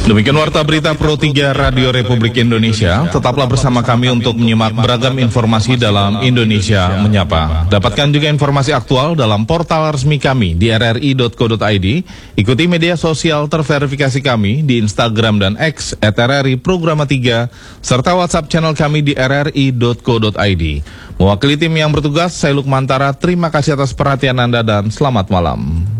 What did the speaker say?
Demikian warta berita Pro 3 Radio Republik Indonesia. Tetaplah bersama kami untuk menyimak beragam informasi dalam Indonesia Menyapa. Dapatkan juga informasi aktual dalam portal resmi kami di rri.co.id. Ikuti media sosial terverifikasi kami di Instagram dan X @RRI Programa 3 serta WhatsApp channel kami di rri.co.id. Mewakili tim yang bertugas, saya Lukmantara. Terima kasih atas perhatian Anda dan selamat malam.